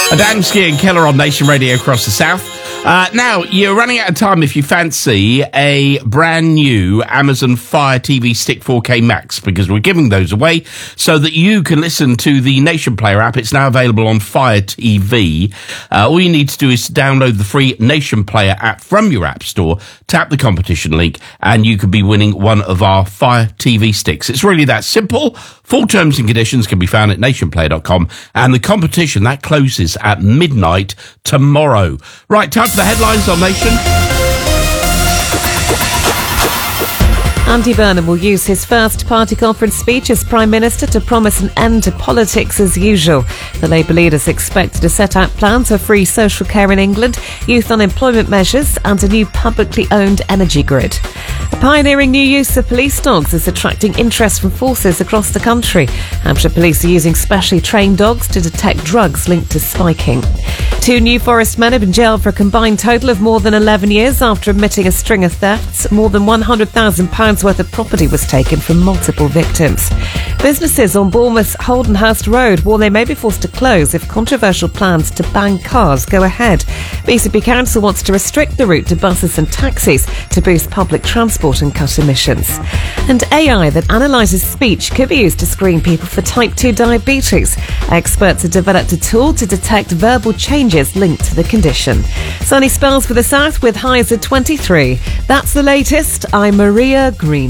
Adamski and Keller on Nation Radio across the south. Now, you're running out of time if you fancy a brand new Amazon Fire TV Stick 4K Max, because we're giving those away so that you can listen to the Nation Player app. It's now available on Fire TV. All you need to do is download the free Nation Player app from your app store, tap the competition link, and you could be winning one of our Fire TV sticks. It's really that simple. Full terms and conditions can be found at nationplayer.com, and the competition, that closes at midnight tomorrow. Right, time for the headlines on Nation. Andy Burnham will use his first party conference speech as Prime Minister to promise an end to politics as usual. The Labour leader is expected to set out plans for free social care in England, youth unemployment measures and a new publicly owned energy grid. A pioneering new use of police dogs is attracting interest from forces across the country. Hampshire police are using specially trained dogs to detect drugs linked to spiking. 2 New Forest men have been jailed for a combined total of more than 11 years after admitting a string of thefts. More than £100,000 worth of property was taken from multiple victims. Businesses on Bournemouth's Holdenhurst Road warn they may be forced to close if controversial plans to ban cars go ahead. BCP Council wants to restrict the route to buses and taxis to boost public transport and cut emissions. And AI that analyses speech could be used to screen people for type 2 diabetes. Experts have developed a tool to detect verbal changes linked to the condition. Sunny spells for the south with highs of 23. That's the latest. I'm Maria Green.